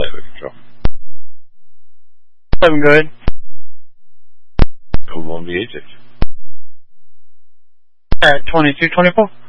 flight control. 7, go ahead. Code 1 VHH. At 2224.